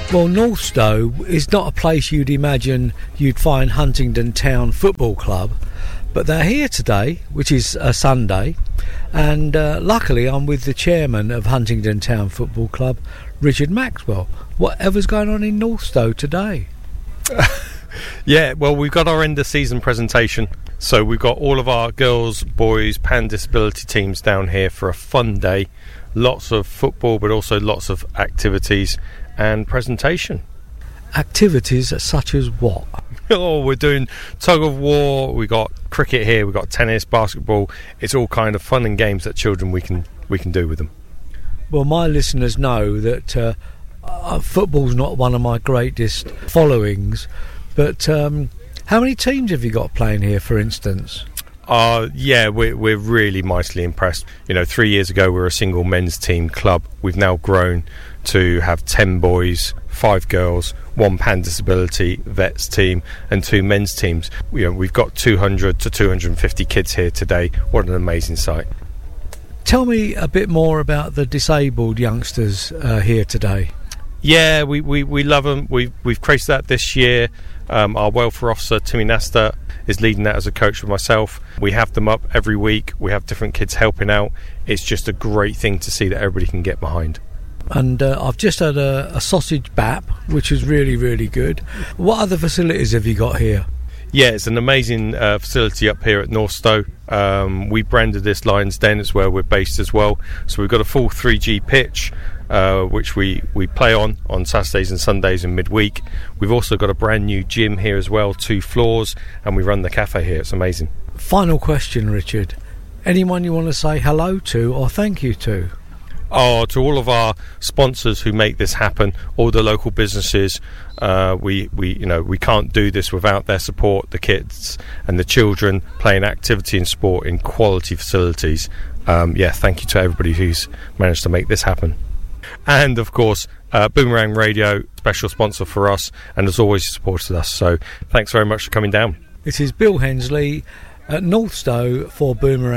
Well, Northstowe is not a place you'd imagine you'd find Huntingdon Town Football Club, but they're here today, which is a Sunday, and luckily I'm with the chairman of Huntingdon Town Football Club, Richard Maxwell. Whatever's going on in Northstowe today? Yeah, well, we've got our end of season presentation, so we've got all of our girls, boys, pan disability teams down here for a fun day. Lots of football, but also lots of activities and presentation. Activities such as what? Oh, we're doing tug of war, we got cricket here, we got tennis, basketball. It's all kind of fun and games that children we can do with them. Well, my listeners know that football's not one of my greatest followings, but how many teams have you got playing here, for instance? Yeah, we're really mightily impressed. 3 years ago we were a single men's team club. We've now grown to have 10 boys, 5 girls, 1 pan disability vets team and 2 men's teams. We've got 200 to 250 kids here today. What an amazing sight. Tell me a bit more about the disabled youngsters here today. Yeah, we love them. We've created that this year. Our welfare officer, Timmy Nasta, is leading that as a coach with myself. We have them up every week. We have different kids helping out. It's just a great thing to see that everybody can get behind. And I've just had a sausage bap, which is really, really good. What other facilities have you got here? Yeah, it's an amazing facility up here at Northstowe. We branded this Lions Den. It's where we're based as well. So we've got a full 3G pitch, which we play on Saturdays and Sundays and midweek. We've also got a brand new gym here as well, 2 floors, and we run the cafe here. It's amazing. Final question, Richard. Anyone you want to say hello to or thank you to? To all of our sponsors who make this happen, all the local businesses. We can't do this without their support. The kids and the children playing activity and sport in quality facilities. Thank you to everybody who's managed to make this happen. And of course, Boomerang Radio, special sponsor for us, and has always supported us. So thanks very much for coming down. This is Bill Hensley at Northstowe for Boomerang.